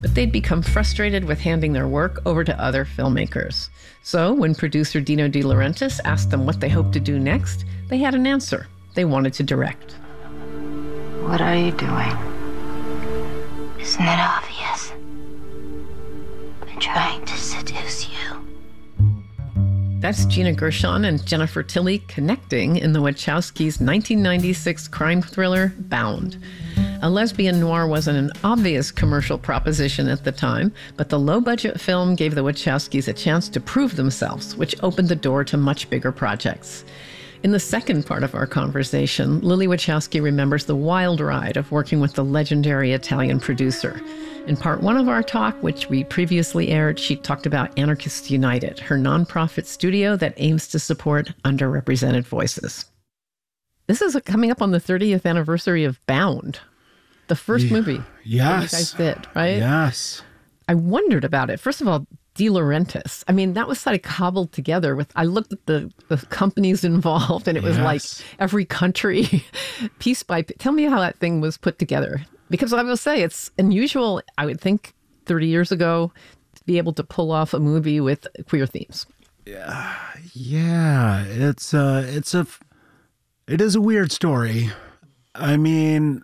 But they'd become frustrated with handing their work over to other filmmakers. So when producer Dino De Laurentiis asked them what they hoped to do next, they had an answer. They wanted to direct. What are you doing? Isn't it obvious? I'm trying to seduce you. That's Gina Gershon and Jennifer Tilly connecting in the Wachowskis' 1996 crime thriller, Bound. A lesbian noir wasn't an obvious commercial proposition at the time, but the low-budget film gave the Wachowskis a chance to prove themselves, which opened the door to much bigger projects. In the second part of our conversation, Lily Wachowski remembers the wild ride of working with the legendary Italian producer. In part one of our talk, which we previously aired, she talked about Anarchists United, her nonprofit studio that aims to support underrepresented voices. This is coming up on the 30th anniversary of Bound, the first movie that you guys did, right? Yes. I wondered about it. First of all, De Laurentiis. I mean, that was sort of cobbled together with, I looked at the companies involved, and it was like every country, piece by piece. Tell me how that thing was put together. Because I will say, it's unusual, I would think, 30 years ago, to be able to pull off a movie with queer themes. Yeah, it is a weird story. I mean,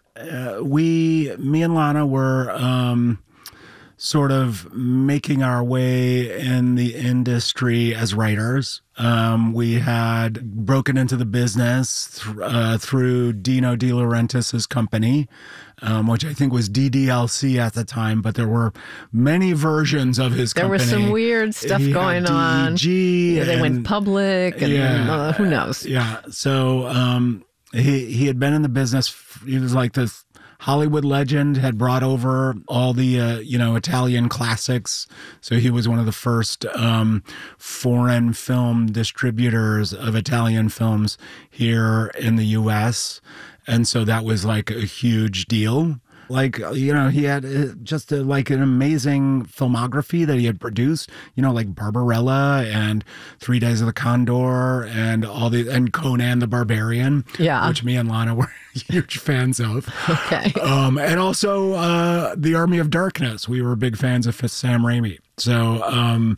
me and Lana were sort of making our way in the industry as writers. We had broken into the business through Dino De Laurentiis' company, which I think was DDLC at the time, but there were many versions of his company. There was some weird stuff going on. They went public, and who knows? Yeah. So he had been in the business. He was like this Hollywood legend, had brought over all the, Italian classics. So he was one of the first foreign film distributors of Italian films here in the U.S. And so that was like a huge deal. Like, he had just an amazing filmography that he had produced, like Barbarella and 3 Days of the Condor and and Conan the Barbarian, which me and Lana were huge fans of. Okay. And also The Army of Darkness. We were big fans of Sam Raimi. So,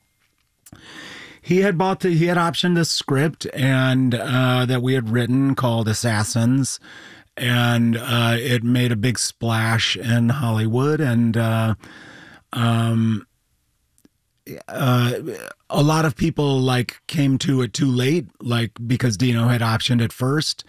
he had optioned a script and that we had written called Assassins. And it made a big splash in Hollywood, and a lot of people came to it too late, because Dino had optioned it first.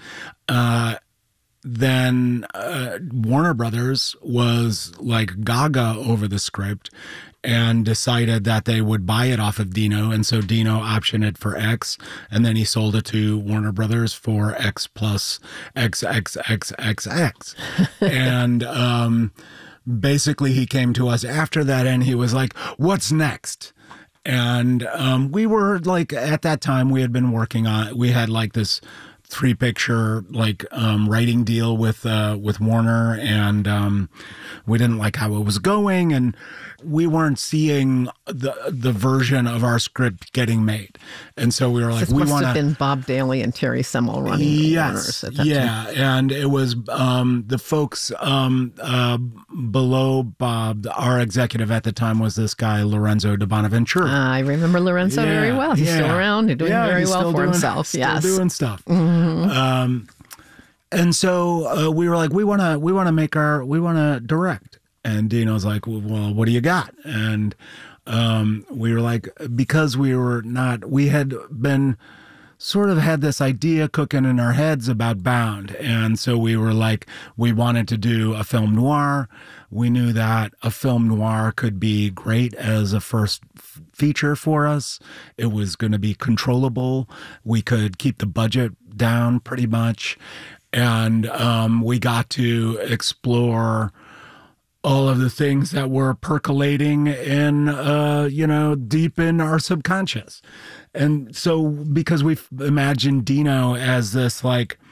Then Warner Brothers was gaga over the script and decided that they would buy it off of Dino. And so Dino optioned it for X, and then he sold it to Warner Brothers for X plus XXXXX. And basically he came to us after that and he was like, what's next? And we were at that time we had been working on, we had this 3-picture writing deal with Warner, and we didn't like how it was going, and we weren't seeing the version of our script getting made, and so we were like, we want to. Must have been Bob Daly and Terry Semel running Warner's at that time. And it was the folks below Bob. Our executive at the time was this guy Lorenzo de Bonaventura. I remember Lorenzo very well. He's still around. He's doing very well for himself. Still doing stuff. Mm-hmm. And so we were like, we want to direct. And Dino's like, well, what do you got? And we were like, because we had been sort of had this idea cooking in our heads about Bound. And so we were like, we wanted to do a film noir. We knew that a film noir could be great as a first feature for us. It was going to be controllable. We could keep the budget down pretty much. And we got to explore all of the things that were percolating in, deep in our subconscious. And so because we've imagined Dino as this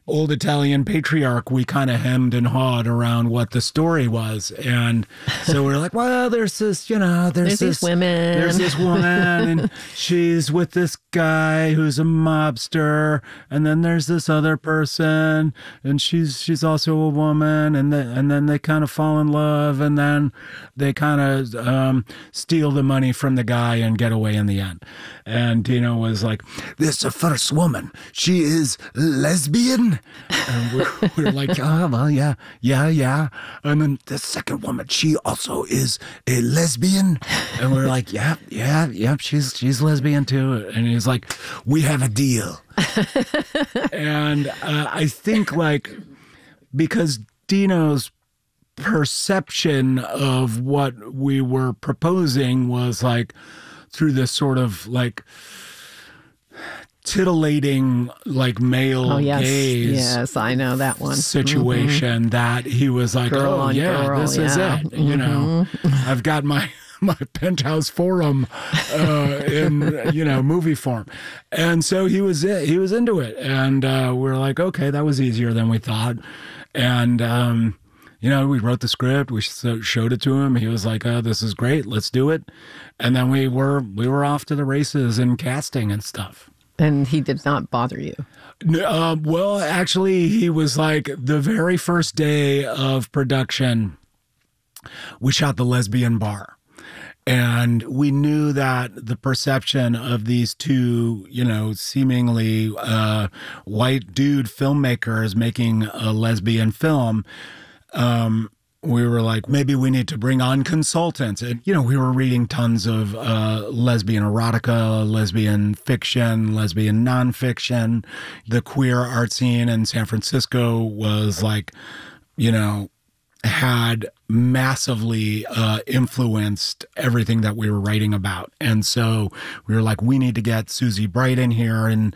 old Italian patriarch, we kind of hemmed and hawed around what the story was. And so we're like, well, there's this, there's these women. There's this woman and she's with this guy who's a mobster. And then there's this other person and she's also a woman. And then they kind of fall in love and then they kind of steal the money from the guy and get away in the end. And Dino was like, this is the first woman. She is lesbian. And we're like, oh, well, yeah. And then the second woman, she also is a lesbian. And we're like, yep, she's lesbian too. And he's like, we have a deal. And I think like, because Dino's perception of what we were proposing was like through this sort of like titillating like male gaze. Yes, I know that one. Situation that he was like, girl, this is it. I've got my Penthouse Forum in movie form. And so he was into it. And we're like, okay, that was easier than we thought. And we wrote the script, we showed it to him. He was like, this is great, let's do it. And then we were off to the races and casting and stuff. And he did not bother you? Well, actually, he was like, the very first day of production, we shot the lesbian bar. And we knew that the perception of these two, seemingly white dude filmmakers making a lesbian film, we were like, maybe we need to bring on consultants. And, we were reading tons of lesbian erotica, lesbian fiction, lesbian nonfiction. The queer art scene in San Francisco was like, had massively influenced everything that we were writing about. And so we were like, we need to get Susie Bright in here and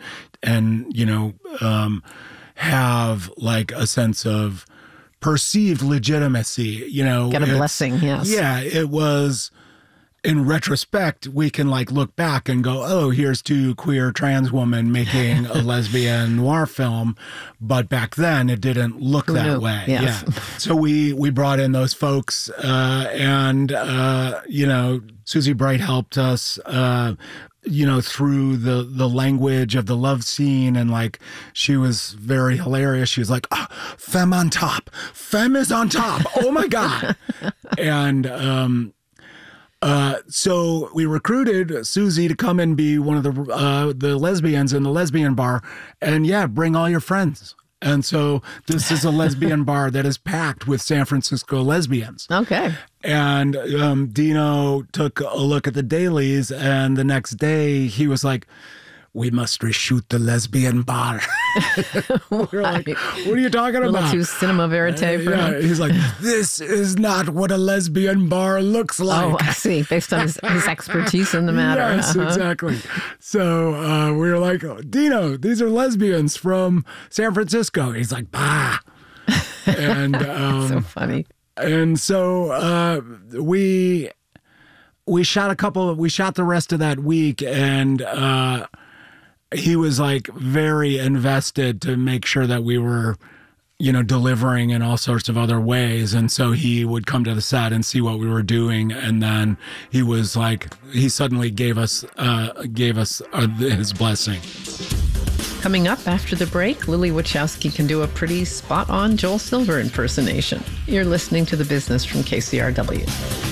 have like a sense of perceived legitimacy, Get a blessing, yes. Yeah, it was, in retrospect, we can like look back and go, oh, here's two queer trans women making a lesbian noir film. But back then it didn't look that way. Yes. Yeah. So we brought in those folks and Susie Bright helped us through the language of the love scene. And like, she was very hilarious. She was like, femme on top. Femme is on top. Oh my God. And, so we recruited Susie to come and be one of the lesbians in the lesbian bar and bring all your friends. And so this is a lesbian bar that is packed with San Francisco lesbians. Okay. And Dino took a look at the dailies, and the next day he was like, we must reshoot the lesbian bar. We're like, what are you talking about? A little too cinema verite for him. He's like, this is not what a lesbian bar looks like. Oh, I see. Based on his expertise in the matter. Yes, exactly. So we were like, Dino, these are lesbians from San Francisco. He's like, bah. And so funny. And so we shot the rest of that week, and he was like very invested to make sure that we were, delivering in all sorts of other ways. And so he would come to the set and see what we were doing. And then he was like, he suddenly gave us his blessing. Coming up after the break, Lily Wachowski can do a pretty spot-on Joel Silver impersonation. You're listening to The Business from KCRW.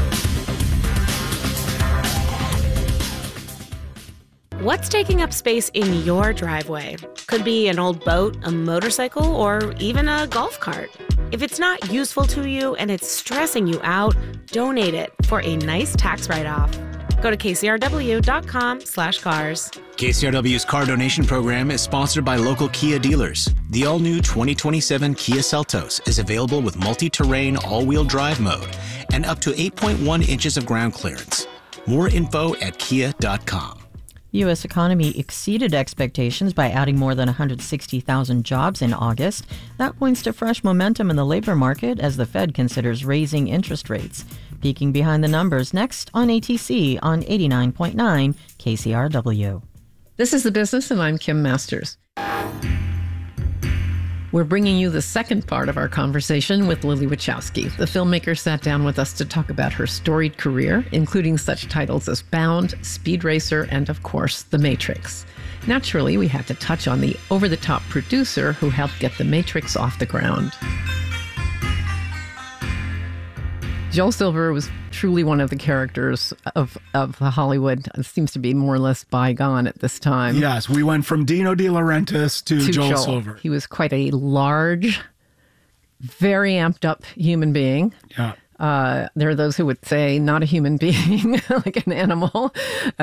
What's taking up space in your driveway? Could be an old boat, a motorcycle, or even a golf cart. If it's not useful to you and it's stressing you out, donate it for a nice tax write-off. Go to kcrw.com/cars. KCRW's car donation program is sponsored by local Kia dealers. The all-new 2027 Kia Seltos is available with multi-terrain all-wheel drive mode and up to 8.1 inches of ground clearance. More info at kia.com. U.S. economy exceeded expectations by adding more than 160,000 jobs in August. That points to fresh momentum in the labor market as the Fed considers raising interest rates. Peeking behind the numbers next on ATC on 89.9 KCRW. This is The Business, and I'm Kim Masters. We're bringing you the second part of our conversation with Lily Wachowski. The filmmaker sat down with us to talk about her storied career, including such titles as Bound, Speed Racer, and of course, The Matrix. Naturally, we had to touch on the over-the-top producer who helped get The Matrix off the ground. Joel Silver was truly one of the characters of Hollywood. It seems to be more or less bygone at this time. Yes, we went from Dino De Laurentiis to Joel Silver. He was quite a large, very amped up human being. Yeah. There are those who would say not a human being, like an animal.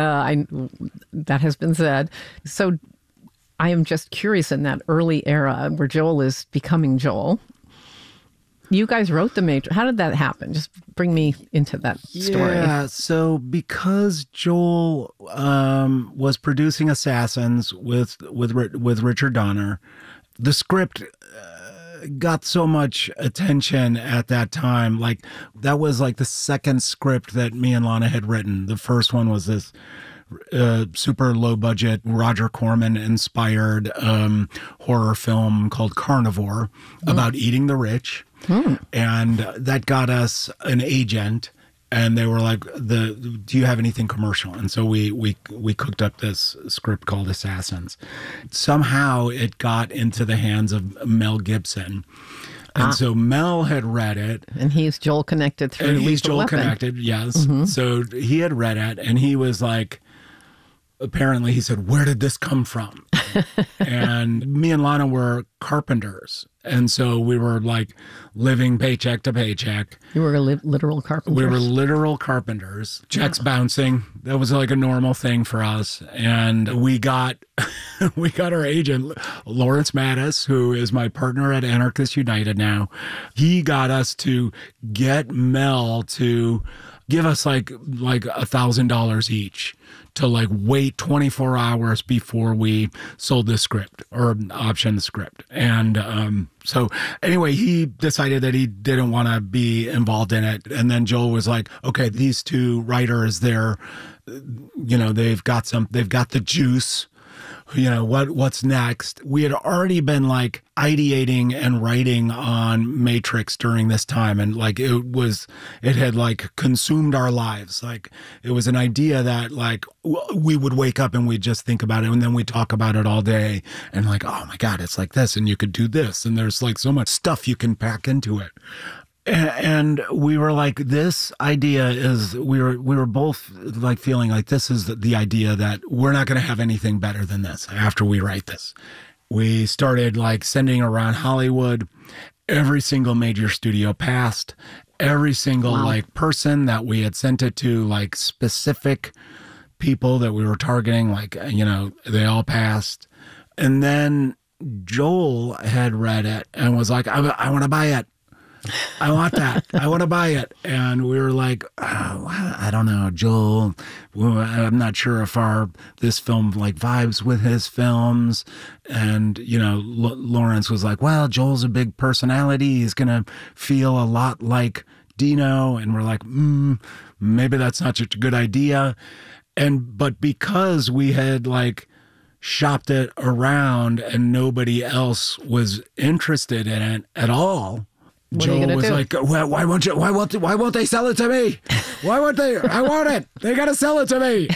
That has been said. So I am just curious, in that early era where Joel is becoming Joel, you guys wrote The Matrix. How did that happen? Just bring me into that story. Yeah, so because Joel was producing Assassins with Richard Donner, the script got so much attention at that time. Like, that was like the second script that me and Lana had written. The first one was this super low budget Roger Corman inspired horror film called Carnivore about eating the rich. And that got us an agent, and they were like, do you have anything commercial? And so we cooked up this script called Assassins. Somehow it got into the hands of Mel Gibson. And so Mel had read it. And he's Joel connected through And he's Lethal Joel Weapon. connected, yes. So he had read it, and he was like, apparently he said, where did this come from? And me and Lana were carpenters. And so we were like living paycheck to paycheck. You were literal carpenters. We were literal carpenters. Checks bouncing. That was like a normal thing for us. And we got our agent, Lawrence Mattis, who is my partner at Anarchists United now. He got us to get Mel to give us like $1,000 each to like wait 24 hours before we sold the script or optioned the script. And so anyway, he decided that he didn't want to be involved in it. And then Joel was like, okay, these two writers, they've got the juice. What's next? We had already been like ideating and writing on Matrix during this time. And like, it had like consumed our lives. Like, it was an idea that like we would wake up and we'd just think about it. And then we'd talk about it all day and like, oh my God, it's like this. And you could do this. And there's like so much stuff you can pack into it. And we were like, this idea is, we were both like feeling like this is the idea that we're not going to have anything better than this after we write this. We started like sending around Hollywood. Every single major studio passed. Every single like person that we had sent it to, like specific people that we were targeting, like, they all passed. And then Joel had read it and was like, I want to buy it. I want that. I want to buy it. And we were like, I don't know, Joel, I'm not sure if this film like vibes with his films. And, Lawrence was like, well, Joel's a big personality. He's going to feel a lot like Dino. And we're like, maybe that's not such a good idea. But because we had like shopped it around and nobody else was interested in it at all, Joel was like, well, why won't they sell it to me? Why won't they? I want it. They got to sell it to me.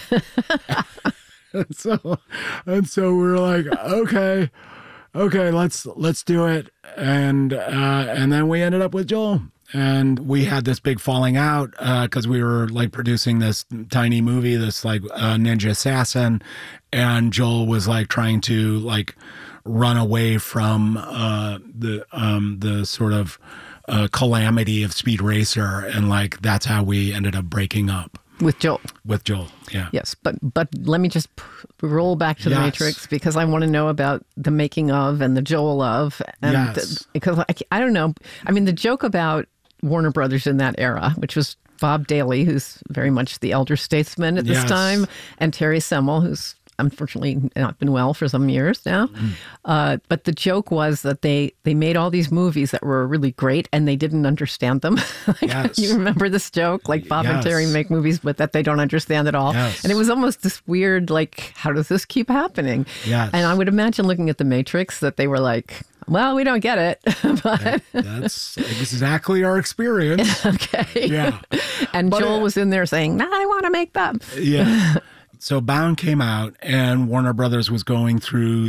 and so we were like, okay, let's do it. And then we ended up with Joel. And we had this big falling out because we were like producing this tiny movie, this like ninja assassin, and Joel was like trying to like run away from the sort of calamity of Speed Racer, and like that's how we ended up breaking up with Joel. Yeah. Yes, but let me just roll back to the Matrix, because I want to know about the making of and the Joel of, and because I don't know. I mean, the joke about Warner Brothers in that era, which was Bob Daly, who's very much the elder statesman at this time, and Terry Semel, who's unfortunately not been well for some years now. But the joke was that they made all these movies that were really great and they didn't understand them. Yes. You remember this joke? Like Bob and Yes. Terry make movies but that they don't understand at all. Yes. And it was almost this weird, like, how does this keep happening? Yes. And I would imagine looking at The Matrix that they were like, well, we don't get it. But That's exactly our experience. okay. Yeah. And But Joel was in there saying, nah, I want to make them. Yeah. So Bound came out, and Warner Brothers was going through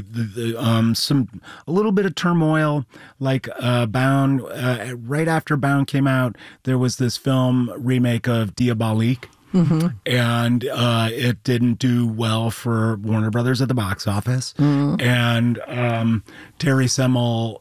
a little bit of turmoil. Like Bound, right after Bound came out, there was this film remake of Diabolique. And it didn't do well for Warner Brothers at the box office. And Terry Semel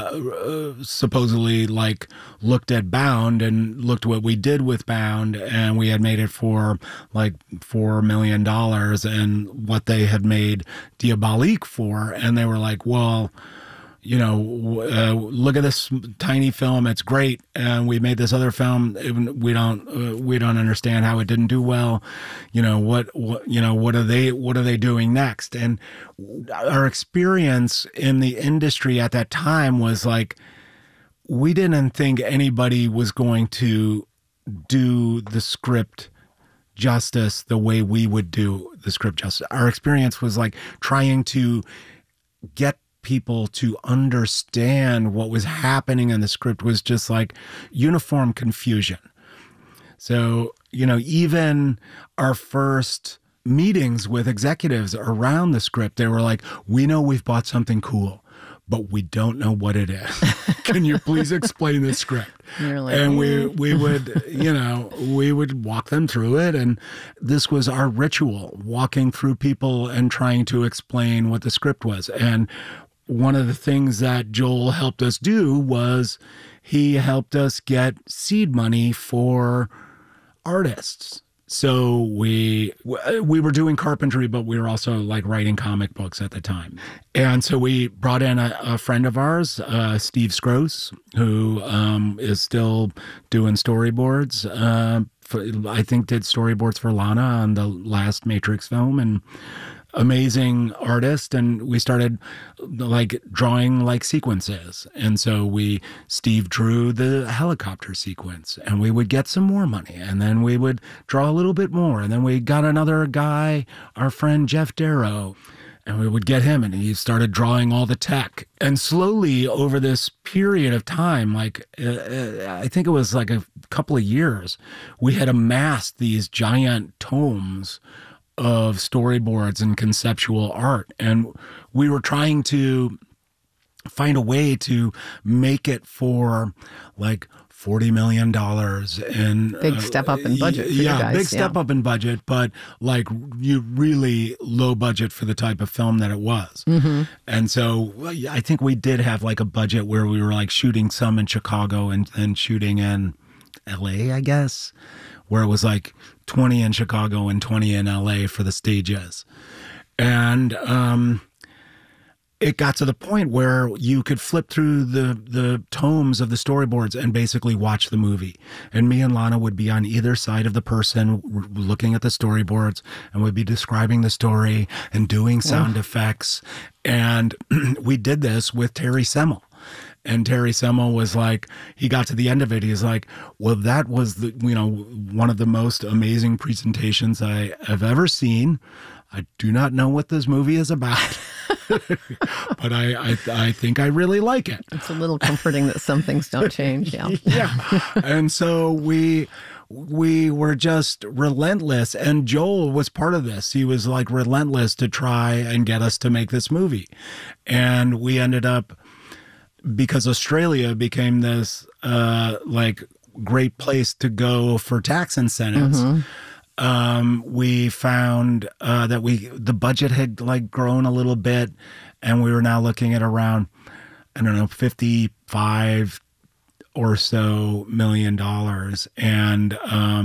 supposedly like looked at Bound and looked what we did with Bound, and we had made it for like $4 million and what they had made Diabolique for. And they were like, well, you know, look at this tiny film. It's great, and we made this other film. We don't understand how it didn't do well. You know what are they doing next? And our experience in the industry at that time was like, we didn't think anybody was going to do the script justice the way we would do the script justice. Our experience was like trying to get people to understand what was happening in the script was just like uniform confusion. So, you know, even our first meetings with executives around the script, they were like, we know we've bought something cool, but we don't know what it is. Can you please explain the script? Like, and we would, you know, we would walk them through it. And this was our ritual, walking through people and trying to explain what the script was. And one of the things that Joel helped us do was he helped us get seed money for artists. So we were doing carpentry, but we were also like writing comic books at the time. And so we brought in a friend of ours, Steve Scrose, who is still doing storyboards. I think did storyboards for Lana on the last Matrix film, and amazing artist. And we started like drawing like sequences. And so Steve drew the helicopter sequence, and we would get some more money, and then we would draw a little bit more. And then we got another guy, our friend Jeff Darrow, and we would get him, and he started drawing all the tech. And slowly over this period of time, like I think it was like a couple of years, we had amassed these giant tomes of storyboards and conceptual art. And we were trying to find a way to make it for like $40 million and big step up in budget for you guys. Big step up in budget, but like you really low budget for the type of film that it was. And so I think we did have like a budget where we were like shooting some in Chicago and then shooting in LA, I guess, where it was like 20 in Chicago and 20 in LA for the stages. And it got to the point where you could flip through the tomes of the storyboards and basically watch the movie. And me and Lana would be on either side of the person looking at the storyboards, and would be describing the story and doing sound effects. And we did this with Terry Semel. And Terry Semel was like, he got to the end of it. He's like, well, that was one of the most amazing presentations I have ever seen. I do not know what this movie is about, but I think I really like it. It's a little comforting that some things don't change. Yeah. Yeah. And so we were just relentless, and Joel was part of this. He was like relentless to try and get us to make this movie. And we ended up, because Australia became this like great place to go for tax incentives, we found that the budget had like grown a little bit, and we were now looking at around, I don't know, $55 or so million. And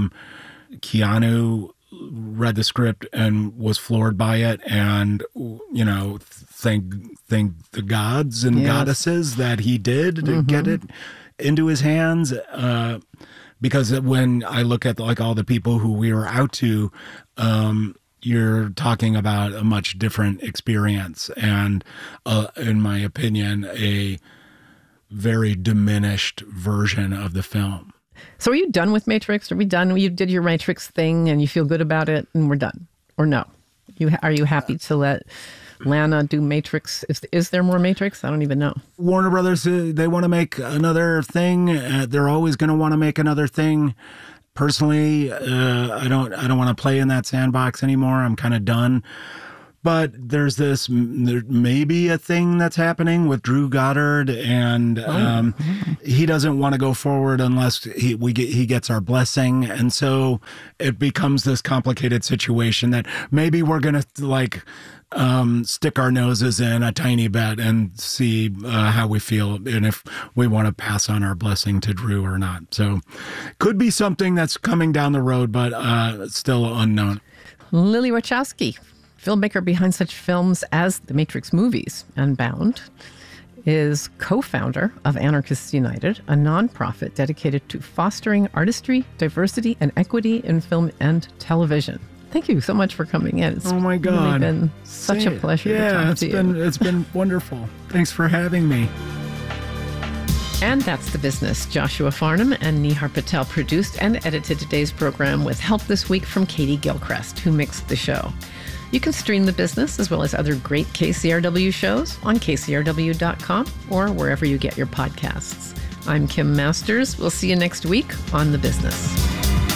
Keanu read the script and was floored by it, and thank the gods and goddesses that he did to get it into his hands. Because when I look at like all the people who we were out to, you're talking about a much different experience and, in my opinion, a very diminished version of the film. So are you done with Matrix? Are we done? You did your Matrix thing and you feel good about it and we're done? Or no? Are you happy to let Lana do Matrix? Is there more Matrix? I don't even know. Warner Brothers, they want to make another thing. They're always going to want to make another thing. Personally, I don't want to play in that sandbox anymore. I'm kind of done. But there may be a thing that's happening with Drew Goddard, and he doesn't want to go forward unless he gets our blessing. And so it becomes this complicated situation that maybe we're going to stick our noses in a tiny bit and see how we feel and if we want to pass on our blessing to Drew or not. So could be something that's coming down the road, but still unknown. Lily Wachowski, filmmaker behind such films as the Matrix movies and Bound, is co-founder of Anarchists United, a nonprofit dedicated to fostering artistry, diversity, and equity in film and television. Thank you so much for coming in. It's my God, really been such a pleasure to talk to you. It's been wonderful. Thanks for having me. And that's The Business. Joshua Farnham and Nihar Patel produced and edited today's program with help this week from Katie Gilchrist, who mixed the show. You can stream The Business as well as other great KCRW shows on kcrw.com or wherever you get your podcasts. I'm Kim Masters. We'll see you next week on The Business.